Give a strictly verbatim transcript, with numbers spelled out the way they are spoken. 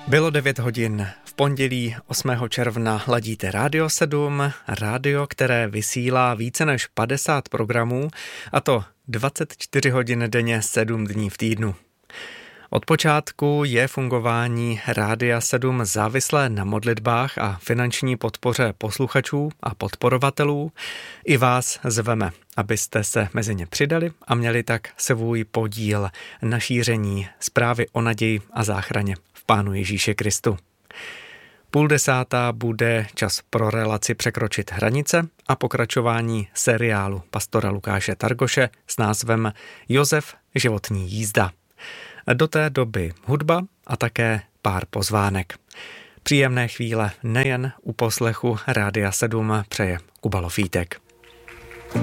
Bylo devět hodin. V pondělí osmého června ladíte Rádio sedm, rádio, které vysílá více než padesát programů, a to dvacet čtyři hodin denně, sedm dní v týdnu. Od počátku je fungování Rádia sedm závislé na modlitbách a finanční podpoře posluchačů a podporovatelů. I vás zveme, abyste se mezi ně přidali a měli tak svůj podíl na šíření zprávy o naději a záchraně v Pánu Ježíši Kristu. Půl desátá bude čas pro relaci Překročit hranice a pokračování seriálu pastora Lukáše Targoše s názvem Josef, životní jízda. Do té doby hudba a také pár pozvánek. Příjemné chvíle nejen u poslechu Rádia sedm přeje Kuba Lofítek.